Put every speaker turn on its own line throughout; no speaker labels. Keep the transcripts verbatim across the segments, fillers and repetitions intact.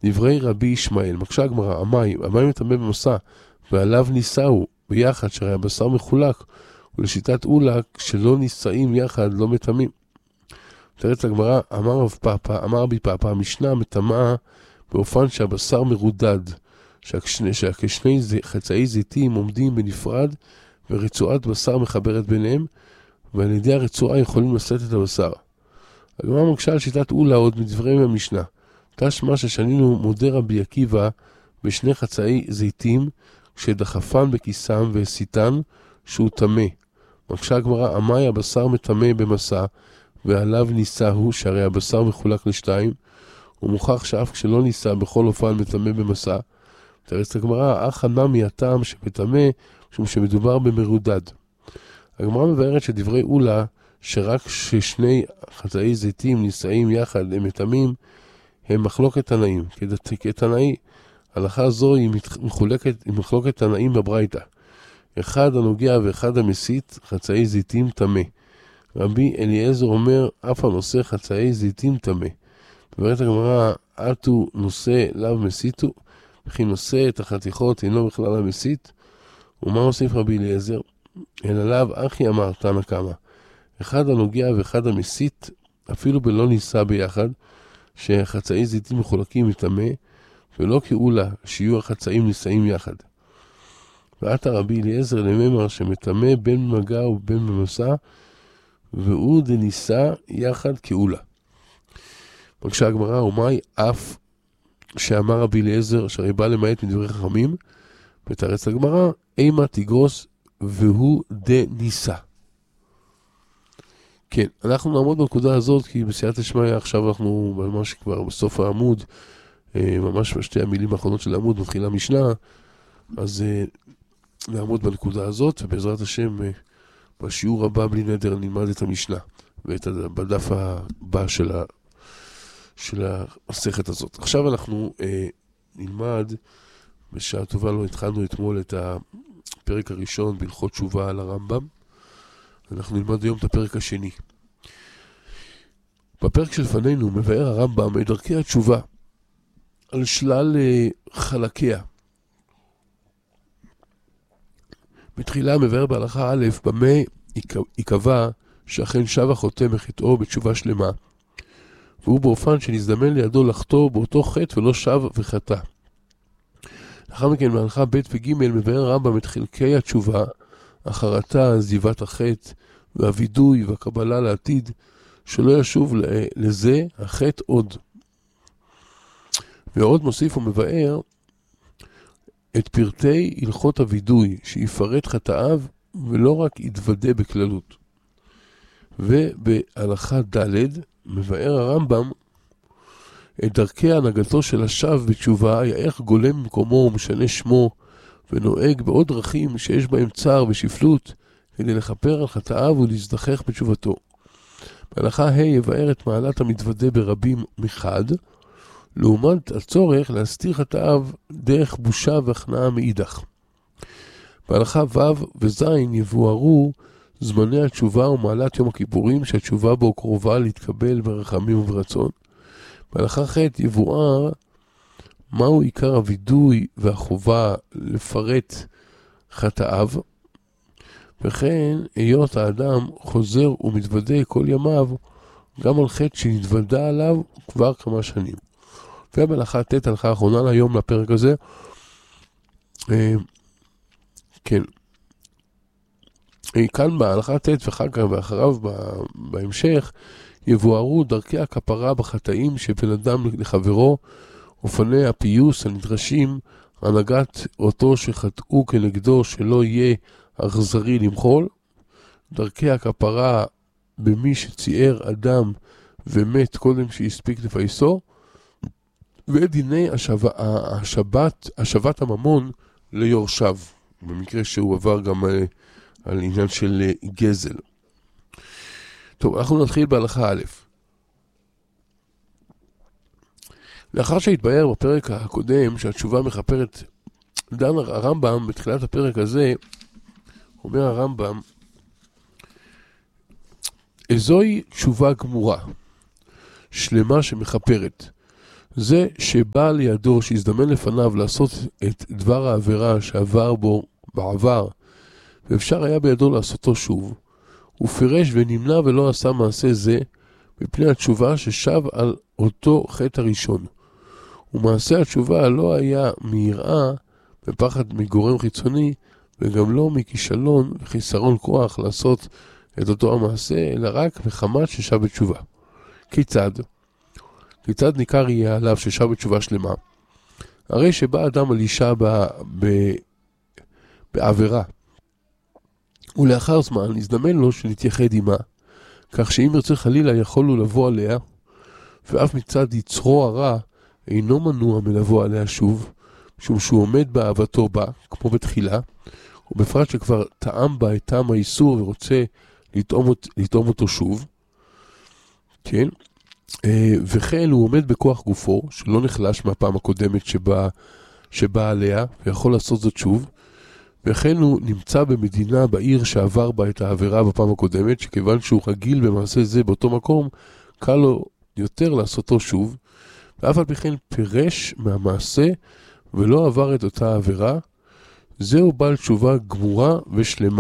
דברי רבי ישמעאל, מקשה הגמרא, המים, המים מטמא במסע, ועליו נישאו ביחד, שהרי הבשר מחולק, ולשיטת אולה, כשלא נישאים יחד, לא מטמאים. תרץ הגמרא, אמר רב פאפא, אמר רבי פאפא, המשנה מטמאה באופן שהבשר מרודד, שהכשני, שהכשני חצאי זיתים עומדים בנפרד, ורצועת בשר מחברת ביניהם, ועל ידי הרצועה יכולים לשאת את הבשר. הגמרא מקשה על שיטת אולה עוד מדברי המשנה. תשמע ששנינו מודה רבי עקיבא בשני חצאי זיתים, כשדחפן בכיסם והסיתן שהוא טמא. מקשה הגמרא, אמי הבשר מטמא במסע, ועליו נישאו, שהרי הבשר מחולק לשתיים, ומוכח שאף כשלא נישא בכל אופן מטמא במסע. תרץ הגמרא, אך הנמי הטעם שמטמא, משום שמדובר במרודד. הגמרא מבארת שדברי אולה, שרק ששני חצאי זיתים נישאים יחד הם מטמאים, הם מחלוקת תנאים. כתנאי, הלכה זו היא מחולקת, היא מחלוקת תנאים בברייתא. אחד הנוגע ואחד המסית, חצאי זיתים טמא. רבי אליעזר אומר, אף הנושא חצאי זיתים טמא. מבארת הגמרא, עטו נושא לאו מסיתו, וכי נושא את החתיכות אינו בכלל המסית. ומה הוסיף רבי אליעזר? אלא לאו אחי אמר תנא קמא. אחד הנוגע ואחד המסית, אפילו בלא נישא ביחד, שחצאי זיתים מחולקים מטמא, ולא כאולה שיהיו החצאים נישאים יחד. ועתה רבי אליעזר לממר שמטמא בין במגע ובין במסע, והוא דנישא יחד כאולה. מקשה הגמרא, ומאי אף שאמר רבי אליעזר שהרי בא למעט מדברי חכמים, ותרץ הגמרא, אימה תגרוס והוא דנישא. כן, אנחנו נעמוד בנקודה הזאת, כי בסייעתא שמיא עכשיו אנחנו ממש כבר בסוף העמוד, ממש בשתי המילים האחרונות של העמוד מתחילה משנה, אז נעמוד בנקודה הזאת, ובעזרת השם בשיעור הבא בלי נדר נלמד את המשנה, ואת בדף הבא של, ה, של המסכת הזאת. עכשיו אנחנו אה, נלמד, בשעה טובה לא התחלנו אתמול את הפרק הראשון בהלכות תשובה על הרמב"ם, אנחנו נלמד היום את הפרק השני. בפרק שלפנינו מבאר הרמב"ם את דרכי התשובה על שלל חלקיה. בתחילה מבאר בהלכה א', במה יקבע שאכן שב החוטא מחטאו בתשובה שלמה, והוא באופן שנזדמן לידו לחטוא באותו חטא ולא שב וחטא. לאחר מכן בהלכה ב' וג' מבאר הרמב"ם את חלקי התשובה, החרטה, עזיבת החטא, והווידוי והקבלה לעתיד, שלא ישוב לזה החטא עוד. ועוד מוסיף ומבאר את פרטי הלכות הווידוי, שיפרט חטאיו ולא רק יתוודה בכללות. ובהלכה ד' מבאר הרמב"ם את דרכי הנהגתו של השב בתשובה, איך גולם במקומו ומשנה שמו, ונוהג בעוד דרכים שיש בהם צער ושפלות, כדי לכפר על חטאיו ולהזדחך בתשובתו. בהלכה ה' יבאר את מעלת המתוודה ברבים מחד, לעומת הצורך להסתיר חטאיו דרך בושה והכנעה מאידך. בהלכה ו' וז' יבוארו זמני התשובה ומעלת יום הכיפורים, שהתשובה בו קרובה להתקבל ברחמים וברצון. בהלכה ח' יבואר מהו עיקר הווידוי והחובה לפרט חטאיו, וכן היות האדם חוזר ומתוודה כל ימיו גם על חטא שנתוודה עליו כבר כמה שנים. ובהלכה ט', הלכה האחרונה להיום לפרק הזה, כן, כאן בהלכה ט' ואחר כך ואחריו בהמשך יבוארו דרכי הכפרה בחטאים שבין אדם לחברו, אופני הפיוס הנדרשים, הנהגת אותו שחטאו כנגדו שלא יהיה אכזרי למחול, דרכי הכפרה במי שציער אדם ומת קודם שהספיק לפייסו, ודיני השב... השבת, השבת הממון ליורשיו, במקרה שהוא עבר גם על, על עניין של גזל. טוב, אנחנו נתחיל בהלכה א'. לאחר שהתבהר בפרק הקודם שהתשובה מכפרת, דן הרמב"ם בתחילת הפרק הזה, אומר הרמב"ם, איזוהי תשובה גמורה, שלמה שמכפרת. זה שבא לידו, שהזדמן לפניו לעשות את דבר העבירה שעבר בו בעבר, ואפשר היה בידו לעשותו שוב, הוא פירש ונמנע ולא עשה מעשה זה, מפני התשובה ששב על אותו חטא הראשון. ומעשה התשובה לא היה מיראה, בפחד מגורם חיצוני, וגם לא מכישלון וחיסרון כוח לעשות את אותו המעשה, אלא רק מחמת ששב בתשובה. כיצד? כיצד ניכר יהיה עליו ששב בתשובה שלמה? הרי שבא אדם על אישה ב... ב... בעבירה, ולאחר זמן הזדמן לו שנתייחד עמה, כך שאם ירצה חלילה יכולו לבוא עליה, ואף מצד יצרו הרע אינו מנוע מלבוא עליה שוב, משום שהוא עומד באהבתו בה, כמו בתחילה, ובפרט שכבר טעם בה את טעם האיסור ורוצה לטעום, לטעום אותו שוב, כן? וכן הוא עומד בכוח גופו, שלא נחלש מהפעם הקודמת שבא, שבא עליה, ויכול לעשות זאת שוב, וכן הוא נמצא במדינה בעיר שעבר בה את העבירה בפעם הקודמת, שכיוון שהוא רגיל במעשה זה באותו מקום, קל לו יותר לעשותו שוב, ואף על פי כן פירש מהמעשה ולא עבר את אותה עבירה, זהו בעל תשובה גמורה ושלמה.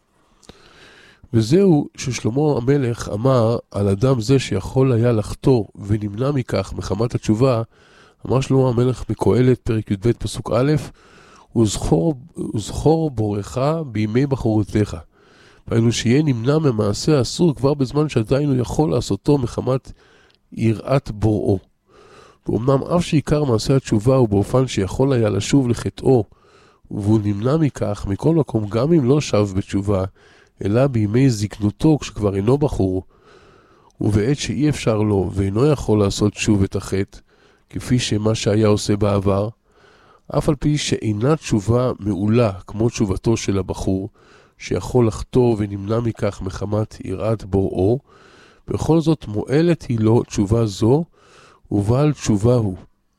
וזהו ששלמה המלך אמר על אדם זה שיכול היה לחתור ונמנע מכך מחמת התשובה, אמר שלמה המלך מקהלת פרק י"ב פסוק א', וזכור, וזכור בורך בימי בחורותיך. והיינו שיהיה נמנע ממעשה אסור כבר בזמן שעדיין הוא יכול לעשותו מחמת יראת בוראו. ואומנם אף שעיקר מעשה התשובה הוא באופן שיכול היה לשוב לחטאו, והוא נמנע מכך מכל מקום גם אם לא שב בתשובה, אלא בימי זקנותו כשכבר אינו בחור, ובעת שאי אפשר לו ואינו יכול לעשות שוב את החטא, כפי שמה שהיה עושה בעבר, אף על פי שאינה תשובה מעולה כמו תשובתו של הבחור, שיכול לחטוא ונמנע מכך מחמת יראת בוראו, בכל זאת מועלת היא לו תשובה זו, ובעל תשובה הוא.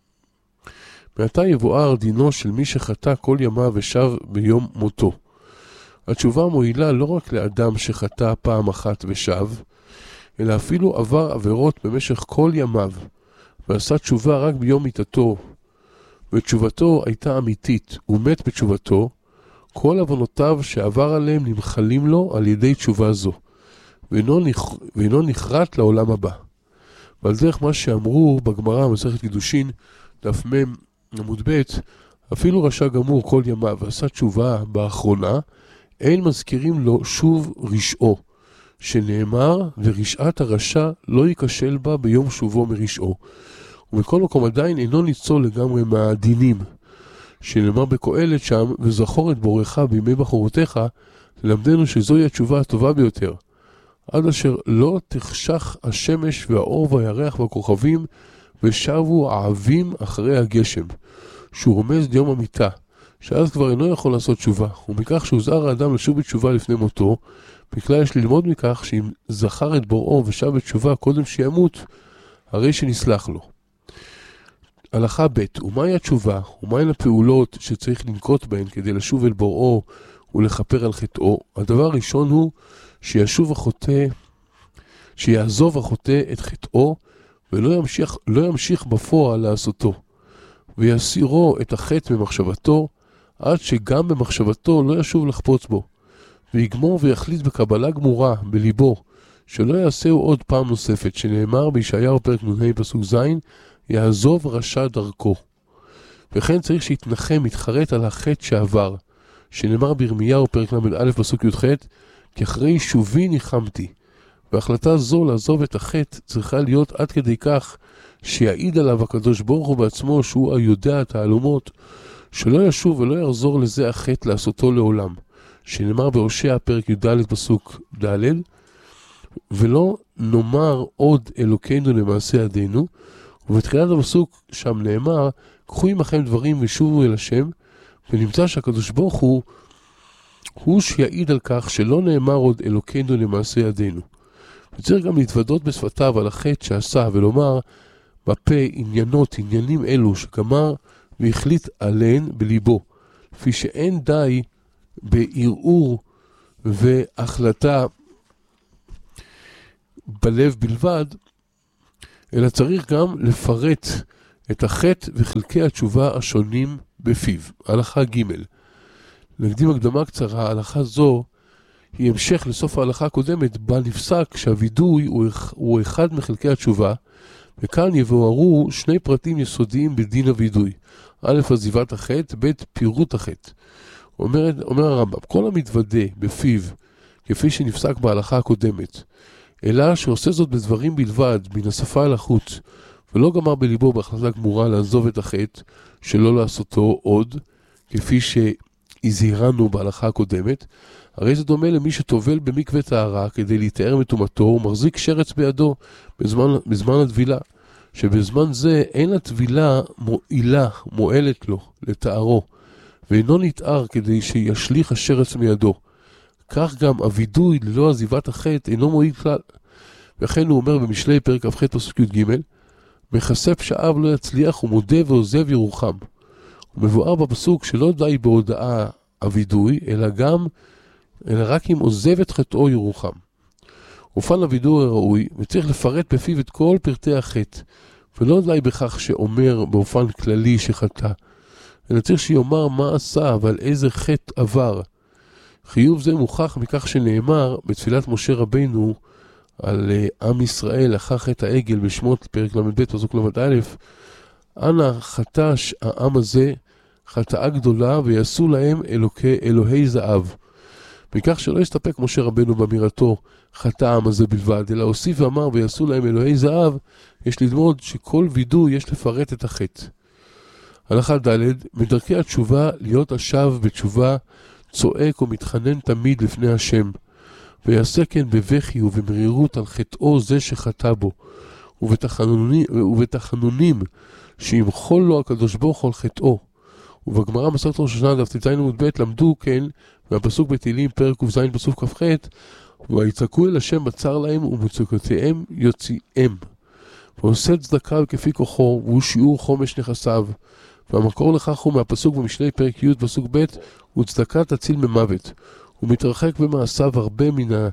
מעתה יבואר דינו של מי שחטא כל ימיו ושב ביום מותו. התשובה מועילה לא רק לאדם שחטא פעם אחת ושב, אלא אפילו עבר עבירות במשך כל ימיו, ועשה תשובה רק ביום מיתתו, ותשובתו הייתה אמיתית, הוא מת בתשובתו, כל עוונותיו שעבר עליהם נמחלים לו על ידי תשובה זו, ואינו, נכ... ואינו נחרט לעולם הבא. ועל דרך מה שאמרו בגמרא מסכת קידושין, דף מ' עמוד ב', אפילו רשע גמור כל ימיו ועשה תשובה באחרונה, אין מזכירים לו שוב רשעו, שנאמר, ורשעת הרשע לא ייכשל בה ביום שובו מרשעו. ובכל מקום עדיין אינו ניצול לגמרי מהדינים, שנאמר בקהלת שם, וזכור את בורך בימי בחורותיך, ללמדנו שזוהי התשובה הטובה ביותר. עד אשר לא תחשך השמש והאור והירח והכוכבים, ושבו העבים אחרי הגשם, שהוא רומז ליום המיטה, שאז כבר אינו יכול לעשות תשובה, ומכך שהוזהר האדם לשוב בתשובה לפני מותו, בכלל יש ללמוד מכך שאם זכר את בוראו ושב בתשובה קודם שימות, הרי שנסלח לו. הלכה ב' ומהי התשובה, ומהי הפעולות שצריך לנקוט בהן כדי לשוב אל בוראו ולכפר על חטאו? הדבר הראשון הוא שישוב החוטא, שיעזוב החוטא את חטאו, ולא ימשיך, לא ימשיך בפועל לעשותו, ויסירו את החטא במחשבתו, עד שגם במחשבתו לא ישוב לחפוץ בו, ויגמור ויחליט בקבלה גמורה בליבו, שלא יעשהו עוד פעם נוספת, שנאמר בישעיהו פרק נ"ה פסוק ז', יעזוב רשע דרכו. וכן צריך שיתנחם, מתחרט על החטא שעבר, שנאמר בירמיהו פרק ל"א פסוק י"ח, כי אחרי שובי ניחמתי. והחלטה זו לעזוב את החטא צריכה להיות עד כדי כך שיעיד עליו הקדוש ברוך הוא בעצמו שהוא היודע התעלומות, שלא ישוב ולא יחזור לזה החטא לעשותו לעולם, שנאמר בהושע פרק י"ד פסוק ד', ולא נאמר עוד אלוקינו למעשה ידינו, ובתחילת הפסוק שם נאמר, קחו עמכם דברים ושובו אל השם, ונמצא שהקדוש ברוך הוא הוא שיעיד על כך שלא נאמר עוד אלוקינו למעשה ידינו. וצריך גם להתוודות בשפתיו על החטא שעשה ולומר בפה עניינות, עניינים אלו שגמר והחליט עליהן בליבו, לפי שאין די בערעור והחלטה בלב בלבד, אלא צריך גם לפרט את החטא וחלקי התשובה השונים בפיו. הלכה ג' נקדים הקדמה קצרה, הלכה זו היא המשך לסוף ההלכה הקודמת, בה נפסק שהווידוי הוא אחד מחלקי התשובה, וכאן יבוארו שני פרטים יסודיים בדין הווידוי. א', עזיבת החטא, ב', פירוט החטא. אומר, אומר הרמב"ם, כל המתוודה בפיו, כפי שנפסק בהלכה הקודמת, אלא שעושה זאת בדברים בלבד, מן השפה אל החוץ, ולא גמר בליבו בהחלטה גמורה לעזוב את החטא, שלא לעשותו עוד, כפי שהזהירנו בהלכה הקודמת, הרי זה דומה למי שטובל במקווה טהרה כדי להתאר מטומאתו, ומחזיק שרץ בידו בזמן, בזמן הטבילה, שבזמן זה אין הטבילה מועילה, מועלת לו, לתארו, ואינו נתאר כדי שישליך השרץ מידו. כך גם הווידוי ללא עזיבת החטא אינו מועיל כלל. וכן הוא אומר במשלי פרק כ"ח פסוק י"ג, מכסה פשעיו לא יצליח ומודה ועוזב ירוחם. הוא מבואר בפסוק שלא די בהודעה הווידוי, אלא גם, אלא רק אם עוזב את חטאו ירוחם. אופן הווידוי הראוי, וצריך לפרט בפיו את כל פרטי החטא, ולא די בכך שאומר באופן כללי שחטא, אלא צריך שיאמר מה עשה ועל איזה חטא עבר. חיוב זה מוכח מכך שנאמר בתפילת משה רבינו על עם ישראל אחר חטא העגל בשמות פרק למד פסוק למד א', אנא חטא העם הזה חטאה גדולה ויעשו להם אלוקי, אלוהי זהב. מכך שלא הסתפק משה רבנו באמירתו חטא העם הזה בלבד, אלא הוסיף ואמר ויעשו להם אלוהי זהב, יש ללמוד שכל וידוי יש לפרט את החטא. הלכה ד' מדרכי התשובה להיות השב בתשובה, צועק ומתחנן תמיד לפני השם, ויעשה כן בבכי ובמרירות על חטאו זה שחטא בו, ובתחנונים, ובתחנונים שימחול לו הקדוש ברוך הוא על חטאו. ובגמרא מסכת ראש השנה דף ט"ז עמוד ב' למדו כן מהפסוק בתהילים פרק ק"ז פסוק כ"ח, ויצעקו אל השם בצר להם ומצוקותיהם יוציאם, ועושה צדקה כפי כוחו והוא שיעור חומש נכסיו. והמקור לכך הוא מהפסוק במשלי פרק י' פסוק ב', וצדקה תציל ממוות. הוא מתרחק במעשיו הרבה מן, ה...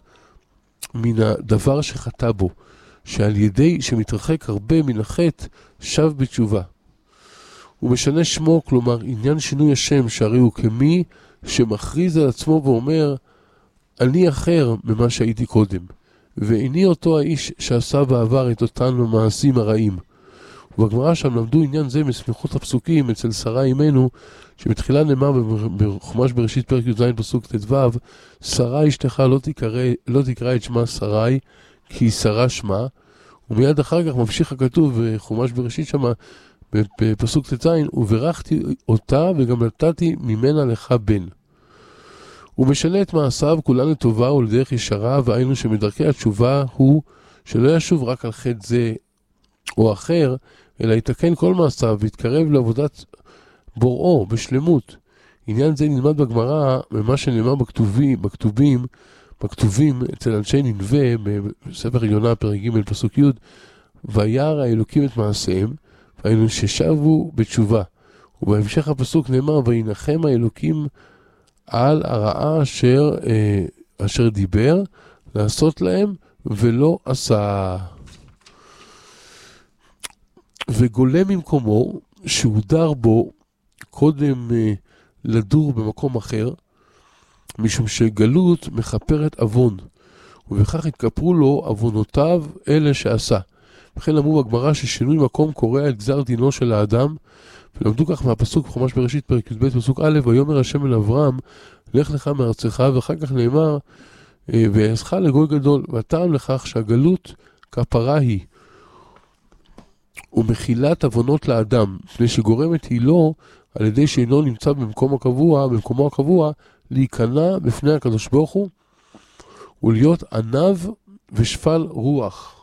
מן הדבר שחטא בו, שעל ידי שמתרחק הרבה מן החטא שב בתשובה. הוא משנה שמו, כלומר עניין שינוי השם, שהרי הוא כמי שמכריז על עצמו ואומר אני אחר ממה שהייתי קודם, ואיני אותו האיש שעשה בעבר את אותן המעשים הרעים. ובגמרא שם למדו עניין זה מסמיכות הפסוקים אצל שרה אימנו, שבתחילה נאמר בחומש בראשית פרק י"ז פסוק ט"ו, שרה אשתך לא תקרא, לא תקרא את שמה שרי, כי שרה שמה. ומיד אחר כך ממשיך הכתוב בחומש בראשית שמה, בפסוק ט"ז, וברכתי אותה וגם נתתי ממנה לך בן. הוא משנה את מעשיו כולן לטובה ולדרך ישרה, והיינו שמדרכי התשובה הוא שלא ישוב רק על חטא זה או אחר, אלא יתקן כל מעשיו ויתקרב לעבודת בוראו בשלמות. עניין זה נלמד בגמרא ממה שנאמר בכתובים, בכתובים, בכתובים אצל אנשי ננבה בספר יונה פרק ג' פסוק י', וירא האלוקים את מעשיהם, והיינו ששבו בתשובה. ובהמשך הפסוק נאמר וינחם האלוקים על הרעה אשר, אה, אשר דיבר לעשות להם ולא עשה. וגולה ממקומו שהודר בו קודם אה, לדור במקום אחר, משום שגלות מחפרת אבון, ובכך התכפרו לו אבונותיו אלה שעשה. וכן אמרו בגמרא ששינוי מקום קורע את גזר דינו של האדם, ולמדו כך מהפסוק בחומש בראשית פרק י"ב פסוק א', ויאמר השם אל אברהם לך לך מארצך, ואחר כך נאמר ויעשך לגוי גדול. והטעם לכך שהגלות כפרה היא ומחילת אבונות לאדם, מפני שגורמת היא לו על ידי שאינו נמצא במקום הקבוע, במקומו הקבוע, להיכנע בפני הקדוש ברוך הוא ולהיות ענב ושפל רוח.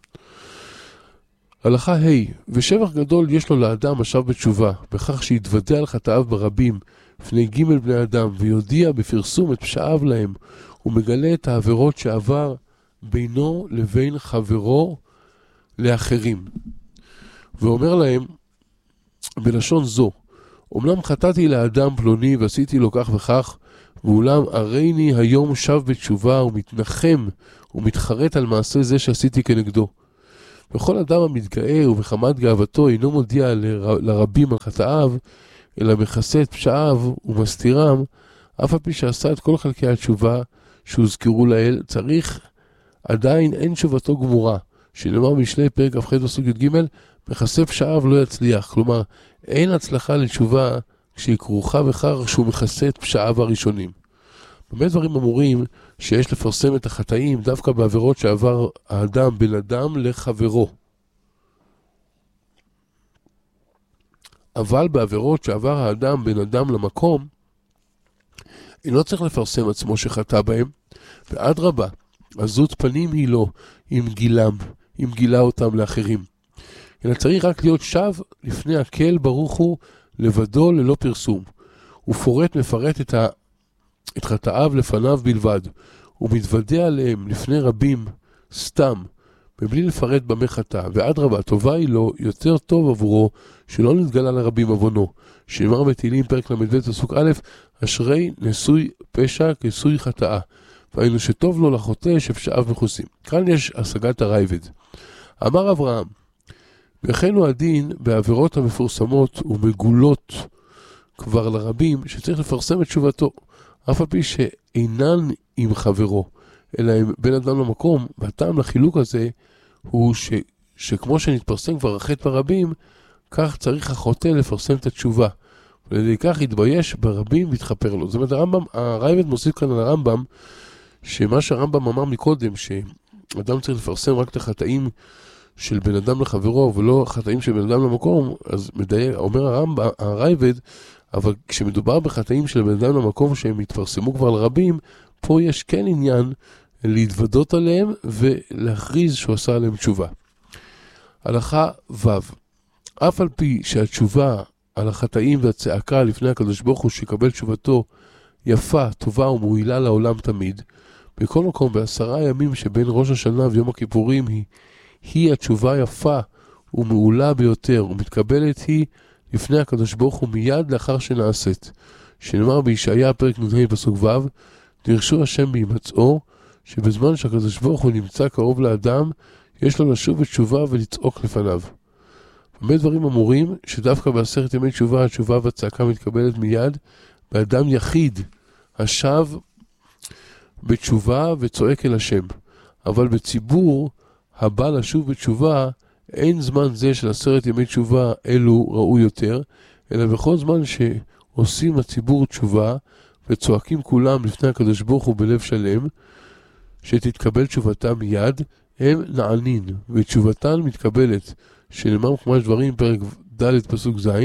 הלכה ה' ושבח גדול יש לו לאדם השב בתשובה, בכך שיתוודע על חטאיו ברבים לפני ג' בני אדם, ויודיע בפרסום את פשעיו להם, ומגלה את העבירות שעבר בינו לבין חברו לאחרים. ואומר להם בלשון זו, אומנם חטאתי לאדם פלוני ועשיתי לו כך וכך, ואולם הריני היום שב בתשובה ומתנחם ומתחרט על מעשה זה שעשיתי כנגדו. וכל אדם המתגאה ובחמת גאוותו אינו מודיע לר... לרבים על חטאיו, אלא מכסה את פשעיו ומסתירם, אף על פי שעשה את כל חלקי התשובה שהוזכרו לאל, צריך עדיין אין תשובתו גמורה, שנאמר משלי פרק כ"ח פסוק י"ג, מכסה פשעיו לא יצליח. כלומר, אין הצלחה לתשובה כשהיא כרוכה בכך שהוא מכסה את פשעיו הראשונים. באמת דברים אמורים שיש לפרסם את החטאים דווקא בעבירות שעבר האדם בין אדם לחברו. אבל בעבירות שעבר האדם בין אדם למקום, אינו צריך לפרסם עצמו שחטא בהם, ועד רבה, עזות פנים היא לו עם גילם, עם גילה אותם לאחרים. אלא צריך רק להיות שב לפני הקל ברוך הוא לבדו ללא פרסום. הוא פורט מפרט את, ה... את חטאיו לפניו בלבד, הוא מתוודע עליהם לפני רבים סתם, מבלי לפרט במה חטא, ועד רבה, טובה היא לו יותר טוב עבורו, שלא נתגלה לרבים עוונו, שנאמר בתהילים פרק למ"ב פסוק א', אשרי נשוי פשע כסוי חטאה, והיינו שטוב לו לחוטא שפשעיו מכוסים. כאן יש השגת הרייבד. אמר אברהם, וכן הוא הדין בעבירות המפורסמות ומגולות כבר לרבים, שצריך לפרסם את תשובתו, אף על פי שאינן עם חברו, אלא עם בן אדם למקום, והטעם לחילוק הזה הוא ש, שכמו שנתפרסם כבר החטא ברבים, כך צריך החוטא לפרסם את התשובה. ולדי כך יתבייש ברבים ויתחפר לו. זאת אומרת, הרמב"ם, הרייבד מוסיף כאן על הרמב"ם, שמה שהרמב"ם אמר מקודם, שאדם צריך לפרסם רק את החטאים של בן אדם לחברו, ולא חטאים של בן אדם למקום, אז מדייק, אומר הרמב"ם, הרייבד, אבל כשמדובר בחטאים של בן אדם למקום שהם התפרסמו כבר לרבים, פה יש כן עניין להתוודות עליהם ולהכריז שהוא עשה עליהם תשובה. הלכה ו' אף על פי שהתשובה על החטאים והצעקה לפני הקדוש ברוך הוא שיקבל תשובתו יפה, טובה ומועילה לעולם תמיד, בכל מקום בעשרה ימים שבין ראש השנה ויום הכיפורים היא, היא התשובה יפה ומעולה ביותר, ומתקבלת היא לפני הקדוש ברוך הוא מיד לאחר שנעשית. שנאמר בישעיה פרק נ"ה פסוק ו', דרשו השם בהימצאו, שבזמן שהקדוש ברוך הוא נמצא קרוב לאדם, יש לו לשוב בתשובה ולצעוק לפניו. באמת דברים אמורים שדווקא בעשרת ימי תשובה, התשובה והצעקה מתקבלת מיד, באדם יחיד, השב בתשובה וצועק אל השם. אבל בציבור הבא לשוב בתשובה, אין זמן זה של עשרת ימי תשובה אלו ראוי יותר, אלא בכל זמן שעושים הציבור תשובה, וצועקים כולם לפני הקדוש ברוך הוא בלב שלם, שתתקבל תשובתם מיד, הם נענין, ותשובתן מתקבלת, שנאמר חומש דברים פרק ד' פסוק ז',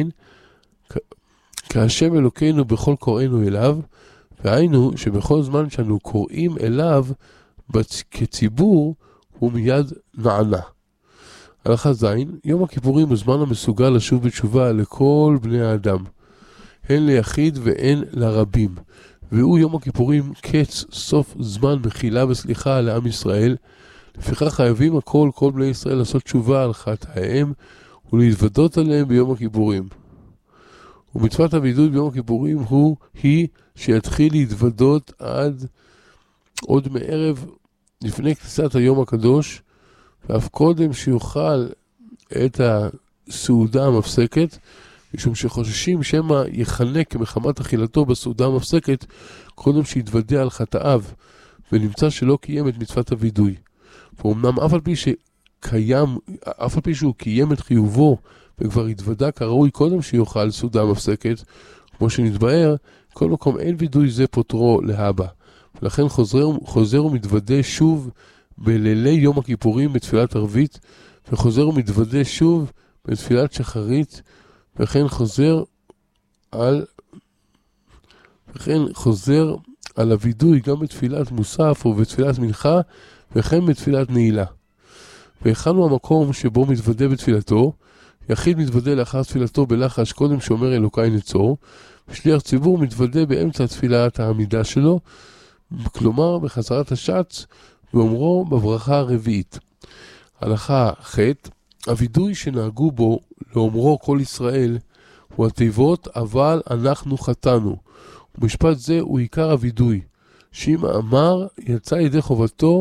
כהשם אלוקינו בכל קוראינו אליו, והיינו שבכל זמן שאנו קוראים אליו כציבור, הוא מיד נענה. הלכה ז' יום הכיפורים הוא זמן המסוגל לשוב בתשובה לכל בני האדם, הן ליחיד והן לרבים, והוא יום הכיפורים קץ סוף זמן מחילה וסליחה לעם ישראל. לפיכך חייבים הכל, כל בני ישראל, לעשות תשובה על חטאיהם ולהתוודות עליהם ביום הכיפורים. ומצוות הווידוי ביום הכיפורים הוא היא שיתחיל להתוודות עד עוד מערב לפני כניסת היום הקדוש, ואף קודם שיוכל את הסעודה המפסקת, משום שחוששים שמא יחנק מחמת אכילתו בסעודה המפסקת קודם שיתוודע על חטאיו, ונמצא שלא קיים את מצוות הווידוי. ואומנם אף על פי שקיים, אף על פי שהוא קיים את חיובו וכבר התוודע כראוי קודם שיוכל סעודה מפסקת, כמו שנתבאר, כל מקום אין וידוי זה פותרו להבא. ולכן חוזר, חוזר ומתוודע שוב בלילי יום הכיפורים בתפילת ערבית, וחוזר ומתוודע שוב בתפילת שחרית, וכן חוזר על וכן חוזר על הוידוי גם בתפילת מוסף ובתפילת מנחה, וכן בתפילת נעילה. והכן הוא המקום שבו מתוודע בתפילתו, יחיד מתוודע לאחר תפילתו בלחש קודם שאומר אלוקי נצור, ושליח ציבור מתוודע באמצע תפילת העמידה שלו, כלומר בחזרת השץ, ואומרו בברכה הרביעית. הלכה ח' הוידוי שנהגו בו לאומרו כל ישראל הוא התיבות אבל אנחנו חטאנו. ומשפט זה הוא עיקר הוידוי, שאם אמר יצא ידי חובתו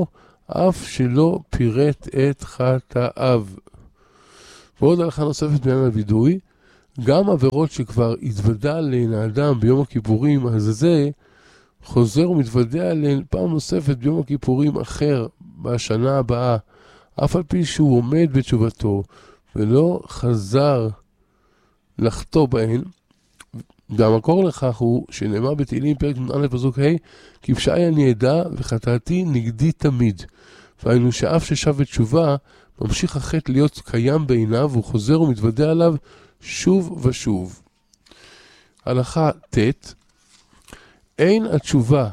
אף שלא פירט את חטאיו. ועוד הלכה נוספת בעניין הווידוי, גם עבירות שכבר התוודע עליהן האדם ביום הכיפורים, אז זה חוזר ומתוודע עליהן פעם נוספת ביום הכיפורים אחר בשנה הבאה, אף על פי שהוא עומד בתשובתו ולא חזר לחטוא בהן. והמקור לכך הוא שנאמר בתהילים פרק נ"א פסוק ה' כי פשעי אני אדע וחטאתי נגדי תמיד. והיינו שאף ששב בתשובה ממשיך החטא להיות קיים בעיניו והוא חוזר ומתוודע עליו שוב ושוב. הלכה ט' אין התשובה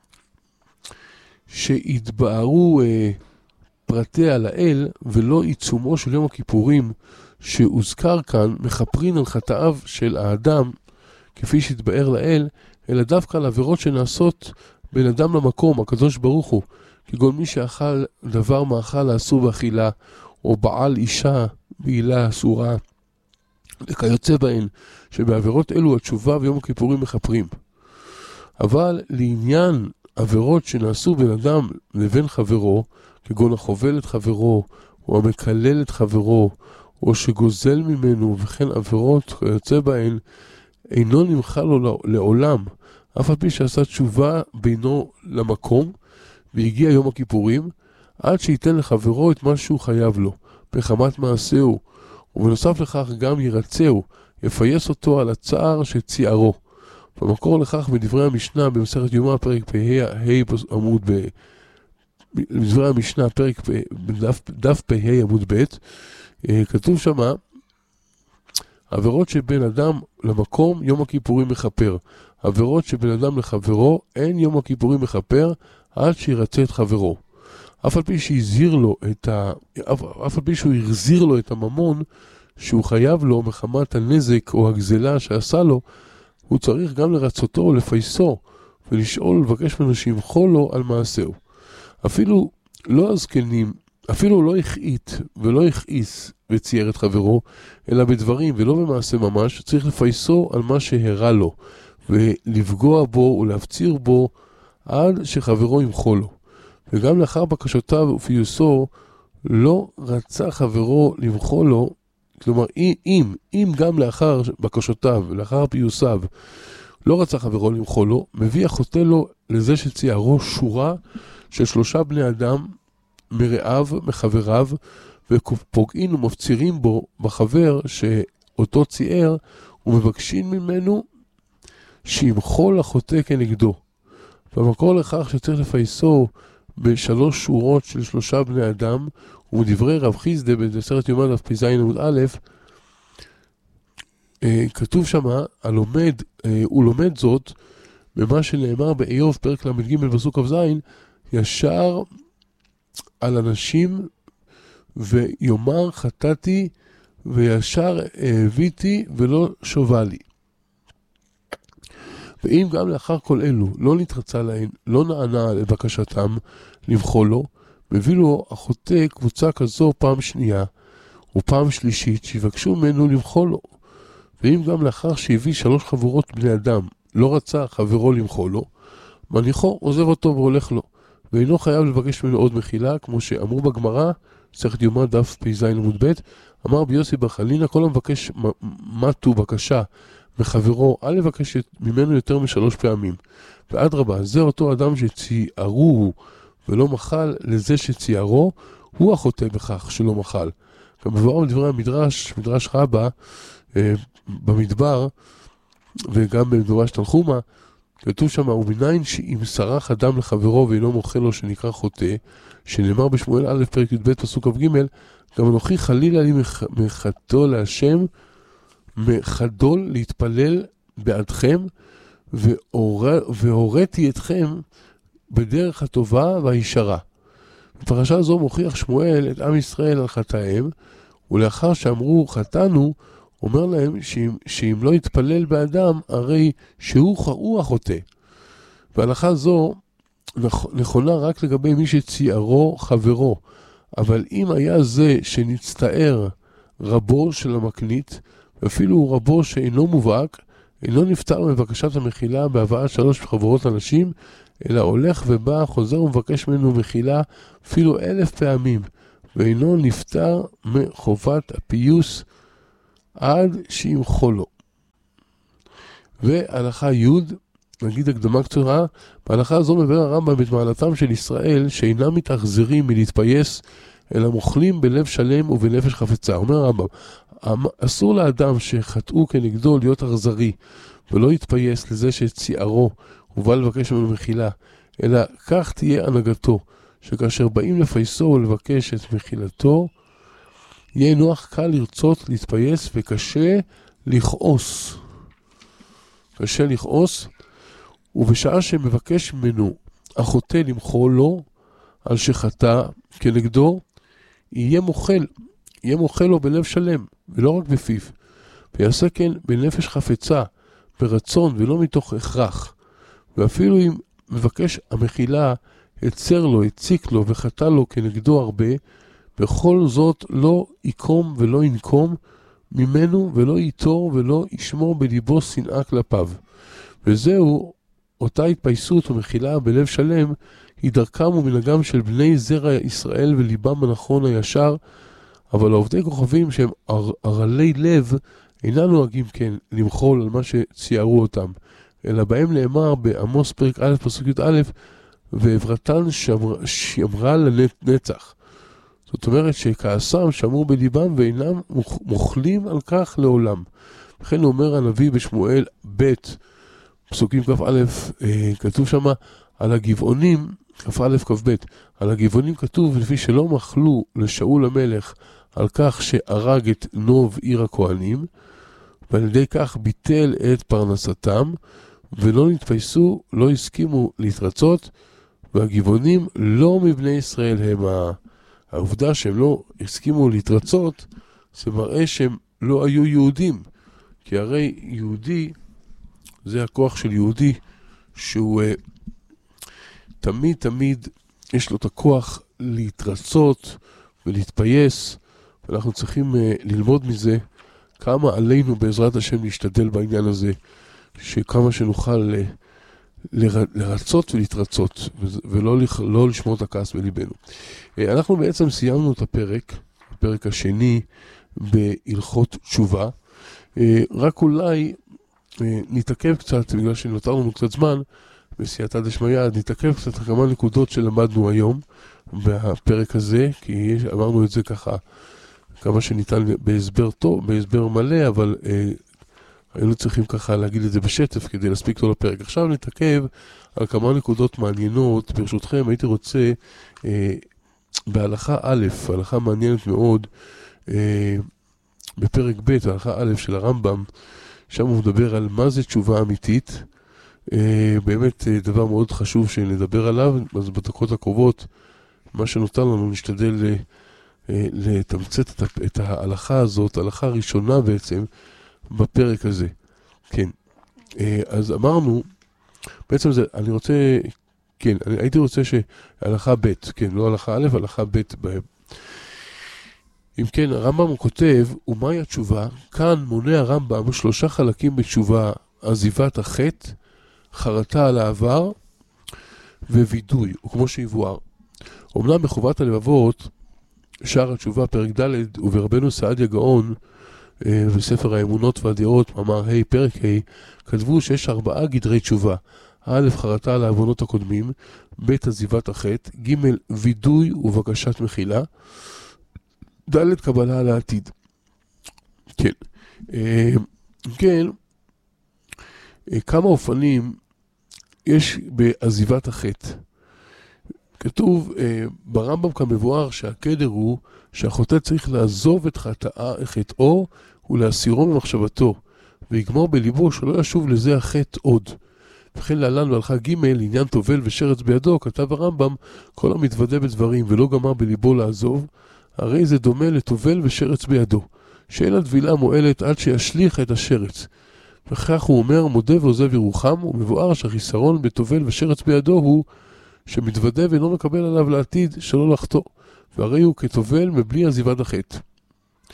שהתבארו אה, פרטיה לאל ולא עיצומו של יום הכיפורים שהוזכר כאן מכפרין על חטאיו של האדם כפי שהתבאר לאל, אלא דווקא על עבירות שנעשות בין אדם למקום, הקדוש ברוך הוא, כגון מי שאכל דבר מאכל האסור באכילה, או בעל אישה בעילה אסורה, וכיוצא בהן, שבעבירות אלו התשובה ויום הכיפורים מכפרים. אבל לעניין עבירות שנעשו בין אדם לבין חברו, כגון החובל את חברו, או המקלל את חברו, או שגוזל ממנו, וכן עבירות כיוצא בהן, אינו נמחל לו לעולם, אף על פי שעשה תשובה בינו למקום, והגיע יום הכיפורים, עד שייתן לחברו את מה שהוא חייב לו, בחמת מעשהו, ובנוסף לכך גם ירצהו, יפייס אותו על הצער שציערו. במקור לכך בדברי המשנה במסכת יומא פרק פ"ה עמוד ב... בדברי המשנה פרק בדף, דף פ"ה עמוד ב' כתוב שמה עבירות שבין אדם למקום יום הכיפורים מכפר. עבירות שבין אדם לחברו אין יום הכיפורים מכפר עד שירצה את חברו. אף על פי שהזהיר לו את ה... אף, אף על פי שהוא החזיר לו את הממון שהוא חייב לו מחמת הנזק או הגזלה שעשה לו, הוא צריך גם לרצותו או לפייסו ולשאול ולבקש ממנו שימחול לו על מעשהו. אפילו לא הזקנים, אפילו לא הכעית ולא הכעיס וצייר את חברו, אלא בדברים ולא במעשה ממש, צריך לפייסו על מה שהרע לו, ולפגוע בו ולהפציר בו עד שחברו ימחול לו. וגם לאחר בקשותיו ופיוסו, לא רצה חברו למחול לו, כלומר, אם, אם גם לאחר בקשותיו ולאחר פיוסיו, לא רצה חברו למחול לו, מביא החוטא לו לזה שציירו שורה של שלושה בני אדם מרעיו, מחבריו, ופוגעים ומפצירים בו בחבר שאותו צייר, ומבקשים ממנו שימחול החוטא כנגדו. במקור לכך שצריך לפייסו בשלוש שורות של שלושה בני אדם, ומדברי רב חיסדא בספר יומא דף פ"ז עמוד א', כתוב שמה, הלומד, הוא לומד זאת במה שנאמר באיוב פרק ל"ג פסוק כ"ז, ישר על אנשים ויאמר חטאתי וישר הביתי ולא שובה לי. ואם גם לאחר כל אלו לא נתרצה להן, לא נענה לבקשתם למחול לו, מביא לו החוטא קבוצה כזו פעם שנייה ופעם שלישית שיבקשו ממנו למחול לו. ואם גם לאחר שהביא שלוש חבורות בני אדם לא רצה חברו למחול לו, מניחו עוזב אותו והולך לו, ואינו חייב לבקש ממנו עוד מחילה, כמו שאמרו בגמרא, מסכת יומא דף פ"ז עמוד ב', אמר ביוסי בר חנינא, כל המבקש מתו בקשה מחברו, אל לבקש ממנו יותר משלוש פעמים. ואדרבה, זה אותו אדם שציירו ולא מחל לזה שציירו, הוא החוטא בכך שלא מחל. גם מבואר בדברי המדרש, מדרש רבה, אה, במדבר, וגם במדרש תנחומא, כתוב שם, ומניין שאם סרח אדם לחברו ואינו מוחל לו שנקרא חוטא, שנאמר בשמואל א' פרק י"ב פסוק כ"ג, גם אנוכי חלילה לי מחדול להשם, מחדול להתפלל בעדכם, והוריתי אתכם בדרך הטובה והישרה. בפרשה זו מוכיח שמואל את עם ישראל על חטאיהם, ולאחר שאמרו חטאנו, אומר להם שאם, שאם לא יתפלל באדם, הרי שהוא החוטא. והלכה זו נכונה רק לגבי מי שציירו חברו, אבל אם היה זה שנצטער רבו של המקנית, ואפילו רבו שאינו מובהק, אינו נפטר מבקשת המחילה בהבאת שלוש חברות אנשים, אלא הולך ובא, חוזר ומבקש ממנו מחילה אפילו אלף פעמים, ואינו נפטר מחובת הפיוס עד שימחו לו. והלכה י', נגיד הקדמה קצרה, בהלכה הזו מבאר הרמב"ם את מעלתם של ישראל שאינם מתאכזרים מלהתפייס, אלא מוכלים בלב שלם ובנפש חפצה. אומר הרמב"ם, אסור לאדם שחטאו כנגדו להיות אכזרי, ולא יתפייס לזה שציערו ובא לבקש ממנו מחילה, אלא כך תהיה הנהגתו, שכאשר באים לפייסו ולבקש את מחילתו, יהיה נוח קל לרצות להתפייס וקשה לכעוס. קשה לכעוס, ובשעה שמבקש ממנו החוטא למחול לו על שחטא כנגדו, יהיה מוחל, יהיה מוחל לו בלב שלם, ולא רק בפיו, ויעשה כן בנפש חפצה, ברצון ולא מתוך הכרח. ואפילו אם מבקש המחילה הצר לו, הציק לו וחטא לו כנגדו הרבה, בכל זאת לא יקום ולא ינקום ממנו ולא ייטור ולא ישמור בליבו שנאה כלפיו. וזהו אותה התפייסות ומחילה בלב שלם, היא דרכם ומנהגם של בני זרע ישראל וליבם הנכון הישר, אבל העובדי כוכבים שהם ערלי לב אינם נוהגים כן למחול על מה שציירו אותם, אלא בהם נאמר בעמוס פרק א' פסוק י"א, ועברתן שמר, שמרה לנצח. זאת אומרת שכעסם שמרו בליבם ואינם מוכלים על כך לעולם. לכן אומר הנביא בשמואל ב' פסוקים כ"א, כתוב שם על הגבעונים, כ"א כ"ב, על הגבעונים כתוב לפי שלא מחלו לשאול המלך על כך שהרג את נוב עיר הכהנים, ועל ידי כך ביטל את פרנסתם, ולא נתפייסו, לא הסכימו להתרצות, והגבעונים לא מבני ישראל הם. העובדה שהם לא הסכימו להתרצות, זה מראה שהם לא היו יהודים, כי הרי יהודי, זה הכוח של יהודי, שהוא uh, תמיד תמיד יש לו את הכוח להתרצות ולהתפייס, ואנחנו צריכים uh, ללמוד מזה כמה עלינו בעזרת השם להשתדל בעניין הזה, שכמה שנוכל uh, לר, לרצות ולהתרצות, ולא לא לשמור את הכעס בליבנו. Uh, אנחנו בעצם סיימנו את הפרק, הפרק השני בהלכות תשובה, uh, רק אולי נתעכב קצת, בגלל שנותר לנו קצת זמן, בסייעתא דשמיא, נתעכב קצת כמה נקודות שלמדנו היום בפרק הזה, כי יש, אמרנו את זה ככה, כמה שניתן בהסבר טוב, בהסבר מלא, אבל אה, היינו צריכים ככה להגיד את זה בשטף כדי להספיק לו לפרק. עכשיו נתעכב על כמה נקודות מעניינות. ברשותכם, הייתי רוצה אה, בהלכה א', הלכה מעניינת מאוד, אה, בפרק ב', הלכה א' של הרמב"ם, שם הוא מדבר על מה זה תשובה אמיתית, אה, באמת אה, דבר מאוד חשוב שנדבר עליו. אז בדקות הקרובות, מה שנותר לנו נשתדל אה, לתמצת את, את ההלכה הזאת, ההלכה הראשונה בעצם, בפרק הזה. כן, אה, אז אמרנו, בעצם זה, אני רוצה, כן, אני הייתי רוצה שהלכה ב', כן, לא הלכה א', הלכה ב' בהם. אם כן, הרמב"ם כותב, ומהי התשובה? כאן מונה הרמב"ם שלושה חלקים בתשובה: עזיבת החטא, חרטה על העבר ווידוי, וכמו שיבואר. אומנם בחובת הלבבות, שער התשובה, פרק ד', וברבנו סעדיה גאון, בספר האמונות והדעות, מאמר ה' פרק ה', כתבו שיש ארבעה גדרי תשובה: א', חרטה על העוונות הקודמים, ב', עזיבת החטא, ג', וידוי ובקשת מחילה, ד', קבלה על העתיד. כן. כן, כמה אופנים יש בעזיבת החטא. כתוב ברמב"ם כמבואר שהקדר הוא שהחוטא צריך לעזוב את חטאו ולהסירו ממחשבתו, ויגמור בליבו שלא ישוב לזה החטא עוד. וכן להלן בהלכה ג' לעניין טובל ושרץ בידו, כתב הרמב"ם, כל המתוודה בדברים ולא גמר בליבו לעזוב, הרי זה דומה לטובל ושרץ בידו, שאין הטבילה מועלת עד שישליך את השרץ. וכך הוא אומר, מודה ועוזב ירוחם, ומבואר שהחיסרון בטובל ושרץ בידו הוא שמתוודה ואינו מקבל עליו לעתיד שלא לחטוא, והרי הוא כטובל מבלי עזיבת החטא.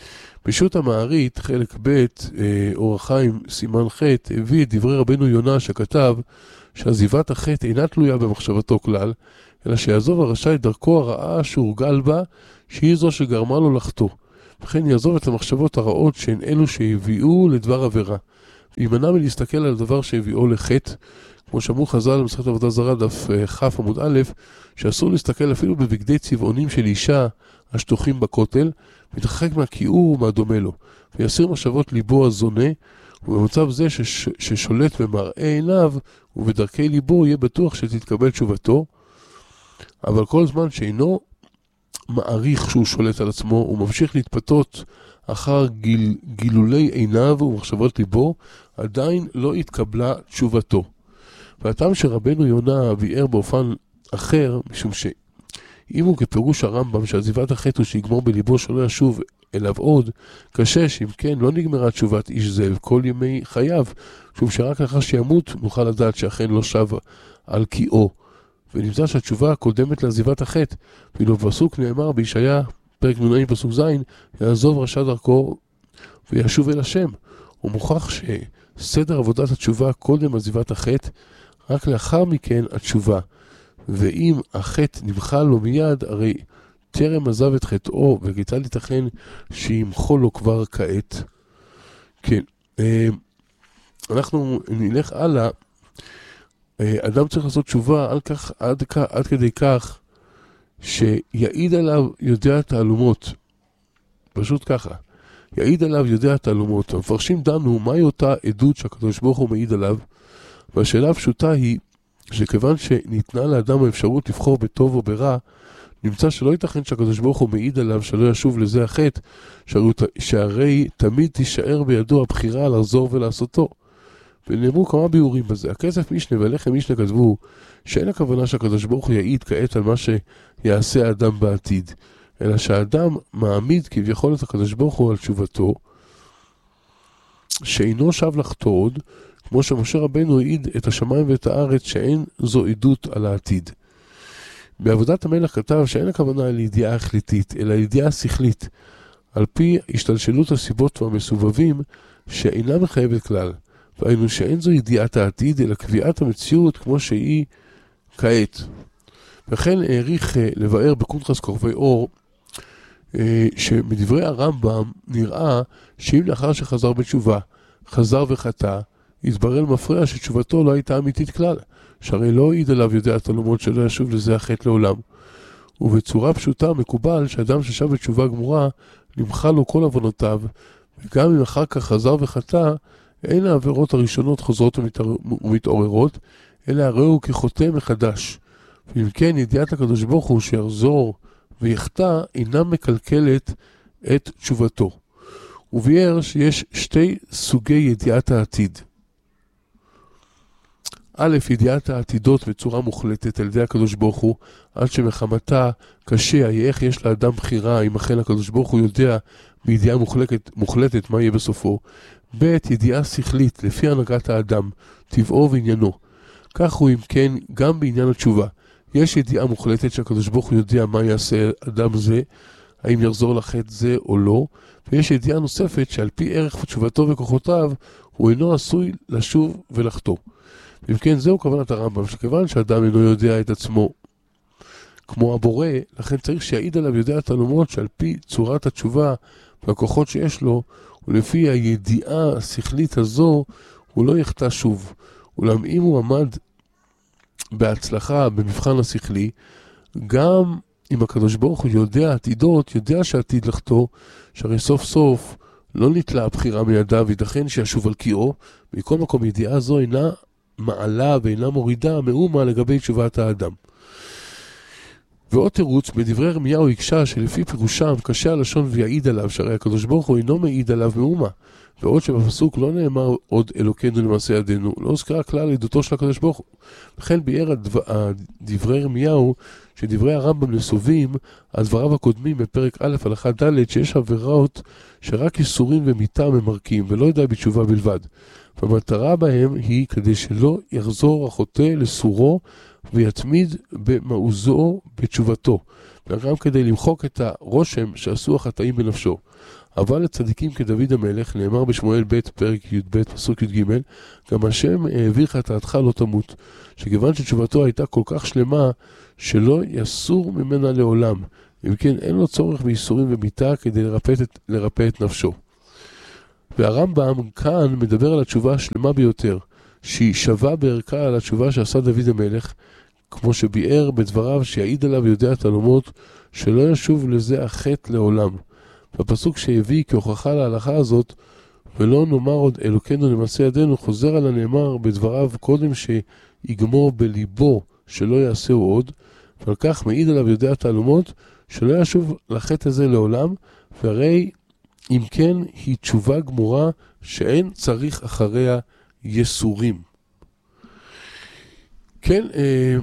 בשו"ת המערית, חלק ב', אור החיים, סימן ח', הביא את דברי רבנו יונה שכתב שעזיבת החטא אינה תלויה במחשבתו כלל, אלא שיעזוב הרשע את דרכו הרעה שהורגל בה, שהיא זו שגרמה לו לחטוא. וכן יעזוב את המחשבות הרעות שהן אלו שהביאו לדבר עבירה. וימנע מלהסתכל על הדבר שהביאו לחטא, כמו שאמרו חז"ל במסכת עבודה זרה דף כ' עמוד א', שאסור להסתכל אפילו בבגדי צבעונים של אישה השטוחים בכותל, מתרחק מהכיעור ומהדומה לו, ויסיר מחשבות ליבו הזונה, ובמצב זה שש, ששולט במראה עיניו ובדרכי ליבו יהיה בטוח שתתקבל תשובתו, אבל כל זמן שאינו מעריך שהוא שולט על עצמו, הוא ממשיך להתפתות אחר גיל, גילולי עיניו ומחשבות ליבו, עדיין לא התקבלה תשובתו. והטעם שרבנו יונה ביאר באופן אחר, משום שאם הוא כפירוש הרמב"ם שעזיבת החטא הוא שיגמור בליבו שלא ישוב אליו עוד, קשה שאם כן לא נגמרה תשובת איש זה כל ימי חייו, משום שרק לאחר שימות נוכל לדעת שאכן לא שב על קיאו. ונמצא שהתשובה הקודמת לעזיבת החטא, ואילו בפסוק נאמר בישעיה, פרק נ"א פסוק ז', יעזוב רשע דרכו וישוב אל השם. הוא מוכח שסדר עבודת התשובה קודם עזיבת החטא, רק לאחר מכן התשובה. ואם החטא נמחל לו מיד, הרי טרם עזב את חטאו, וכיצד ייתכן שימחול לו כבר כעת. כן, אנחנו נלך הלאה. אדם צריך לעשות תשובה על כך, עד, עד כדי כך שיעיד עליו יודע תעלומות. פשוט ככה. יעיד עליו יודע תעלומות. המפרשים דנו מהי אותה עדות שהקדוש ברוך הוא מעיד עליו, והשאלה הפשוטה היא שכיוון שניתנה לאדם האפשרות לבחור בטוב או ברע, נמצא שלא ייתכן שהקדוש ברוך הוא מעיד עליו שלא ישוב לזה החטא, שהרי תמיד תישאר בידו הבחירה לחזור ולעשותו. ונאמרו כמה ביאורים בזה. הכסף משנה והלחם משנה כתבו שאין הכוונה שהקדוש ברוך הוא יעיד כעת על מה שיעשה האדם בעתיד, אלא שהאדם מעמיד כביכול את הקדוש ברוך הוא על תשובתו, שאינו שב לחטוא עוד, כמו שמשה רבנו העיד את השמיים ואת הארץ שאין זו עדות על העתיד. בעבודת המלך כתב שאין הכוונה לידיעה החליטית, אלא לידיעה שכלית, על פי השתלשלות הסיבות והמסובבים שאינה מחייבת כלל. והיינו שאין זו ידיעת העתיד, אלא קביעת המציאות כמו שהיא כעת. וכן העריך לבאר בקונטרס כוכבי אור, שמדברי הרמב"ם נראה שאם לאחר שחזר בתשובה, חזר וחטא, התברר למפרע שתשובתו לא הייתה אמיתית כלל, שהרי לא העיד עליו יודע תעלומות שלא ישוב לזה החטא לעולם. ובצורה פשוטה מקובל שאדם ששב בתשובה גמורה, נמחל לו כל עוונותיו, וגם אם אחר כך חזר וחטא, אין העבירות הראשונות חוזרות ומתעוררות, אלא הרי הוא כחוטא מחדש. ואם כן, ידיעת הקדוש ברוך הוא שיחזור ויחטא אינה מקלקלת את תשובתו. הוא ביאר שיש שתי סוגי ידיעת העתיד. א', ידיעת העתידות בצורה מוחלטת על ידי הקדוש ברוך הוא, עד שמחמתה קשה, איך יש לאדם בחירה, אם אכן הקדוש ברוך הוא יודע בידיעה מוחלטת, מוחלטת מה יהיה בסופו. ב', ידיעה שכלית, לפי הנהגת האדם, טבעו ועניינו. כך הוא אם כן גם בעניין התשובה. יש ידיעה מוחלטת שהקדוש ברוך הוא יודע מה יעשה אדם זה, האם יחזור לחטא זה או לא, ויש ידיעה נוספת שעל פי ערך תשובתו וכוחותיו, הוא אינו עשוי לשוב ולחטוא. אם כן, זהו כוונת הרמב"ם, שכיוון שאדם אינו יודע את עצמו כמו הבורא, לכן צריך שיעיד עליו יודע תעלומות שעל פי צורת התשובה והכוחות שיש לו, ולפי הידיעה השכלית הזו, הוא לא יחטא שוב. אולם אם הוא עמד בהצלחה במבחן השכלי, גם אם הקדוש ברוך הוא יודע עתידות, יודע שעתיד לחטוא, שהרי סוף סוף לא נתלה הבחירה מידיו, וידכן שישוב על קיאו, מכל מקום ידיעה זו אינה מעלה ואינה מורידה מאומה לגבי תשובת האדם. ועוד תירוץ, בדברי ירמיהו הקשה שלפי פירושם קשה הלשון ויעיד עליו, שהרי הקדוש ברוך הוא אינו מעיד עליו מאומה. ועוד שבפסוק לא נאמר עוד אלוקינו למעשה ידינו, לא הוזכרה כלל עדותו של הקדוש ברוך הוא. לכן ביאר דברי ירמיהו שדברי הרמב"ם נסובים על דבריו הקודמים בפרק א' הלכה ד' שיש עבירות שרק איסורים ומיתה ממרקים ולא ידע בתשובה בלבד. והמטרה בהם היא כדי שלא יחזור החוטא לסורו ויתמיד במעוזו בתשובתו, וגם כדי למחוק את הרושם שעשו החטאים בנפשו. אבל לצדיקים כדוד המלך, נאמר בשמואל ב' פרק י' ב' פסוק י' ג', גם השם העביר חטאתך לא תמות, שכיוון שתשובתו הייתה כל כך שלמה, שלא יסור ממנה לעולם, אם כן אין לו צורך בייסורים ומיתה כדי לרפא את, לרפא את נפשו. והרמב"ם כאן מדבר על התשובה השלמה ביותר, שהיא שווה בערכה על התשובה שעשה דוד המלך, כמו שביאר בדבריו שיעיד עליו יודע תעלומות, שלא ישוב לזה החטא לעולם. בפסוק שהביא כהוכחה להלכה הזאת, ולא נאמר עוד אלוקנו למעשה ידינו, חוזר על הנאמר בדבריו קודם שיגמור בליבו שלא יעשהו עוד, ועל כך מעיד עליו יודע תעלומות, שלא ישוב לחטא הזה לעולם, והרי אם כן היא תשובה גמורה שאין צריך אחריה יסורים. כן, אה,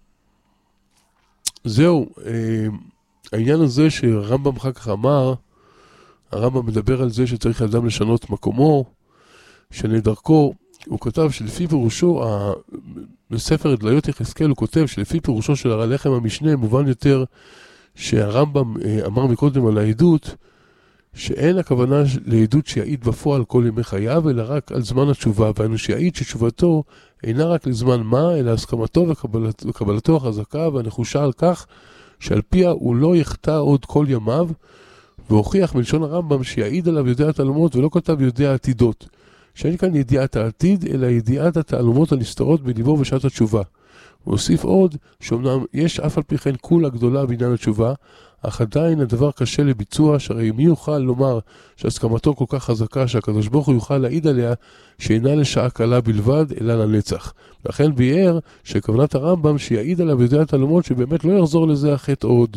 זהו, אה, העניין הזה שהרמב"ם אחר כך אמר, הרמב"ם מדבר על זה שצריך אדם לשנות מקומו, שנדרכו, הוא כתב שלפי פירושו, בספר עדליות יחזקאל הוא כותב שלפי פירושו של הלחם המשנה, מובן יותר שהרמב"ם אמר מקודם על העדות, שאין הכוונה לעדות שיעיד בפועל כל ימי חייו, אלא רק על זמן התשובה, והיינו שיעיד שתשובתו אינה רק לזמן מה, אלא הסכמתו וקבלת, וקבלתו החזקה והנחושה על כך, שעל פיה הוא לא יחטא עוד כל ימיו, והוכיח מלשון הרמב"ם שיעיד עליו יודע התעלומות ולא כתב יודע עתידות, שאין כאן ידיעת העתיד, אלא ידיעת התעלומות הנסתרות בליבו בשעת התשובה. הוא הוסיף עוד, שאומנם יש אף על פי כן כולה גדולה בעניין התשובה, אך עדיין הדבר קשה לביצוע, שהרי מי יוכל לומר שהסכמתו כל כך חזקה, שהקדוש ברוך הוא יוכל להעיד עליה, שאינה לשעה קלה בלבד, אלא לנצח. לכן ביאר שכוונת הרמב"ם שיעיד עליו יודע התעלומות, שבאמת לא יחזור לזה החטא עוד.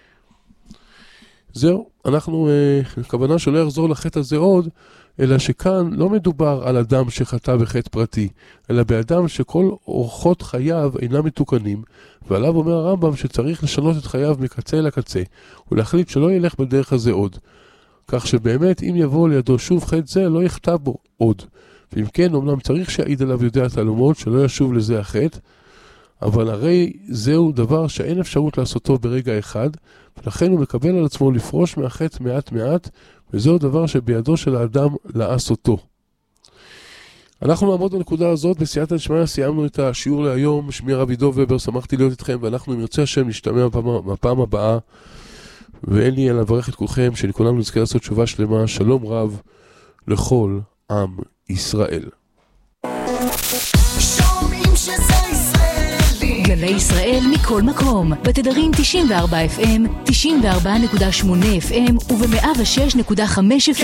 זהו, אנחנו, הכוונה שלא יחזור לחטא הזה עוד, אלא שכאן לא מדובר על אדם שחטא בחטא פרטי, אלא באדם שכל אורחות חייו אינם מתוקנים, ועליו אומר הרמב"ם שצריך לשנות את חייו מקצה אל הקצה, ולהחליט שלא ילך בדרך הזה עוד. כך שבאמת אם יבוא לידו שוב חטא זה, לא יחטא בו עוד. ואם כן, אומנם צריך שיעיד עליו יודע תעלומות, שלא ישוב לזה החטא, אבל הרי זהו דבר שאין אפשרות לעשותו ברגע אחד, ולכן הוא מקבל על עצמו לפרוש מהחטא מעט מעט, וזהו דבר שבידו של האדם לעשותו. אנחנו נעמוד בנקודה הזאת, בסייעתא דשמיא סיימנו את השיעור להיום, שמי הרב עידו ובר, שמחתי להיות איתכם, ואנחנו אם ירצה השם נשתמע בפעם הבאה, ואין לי אלא לברך את כולכם, שכולנו נזכה לעשות תשובה שלמה, שלום רב לכל עם ישראל.
גלי ישראל מכל מקום, בתדרים תשעים וארבע אף אם, תשעים וארבע נקודה שמונה אף אם וב-מאה ושש נקודה חמש אף אם.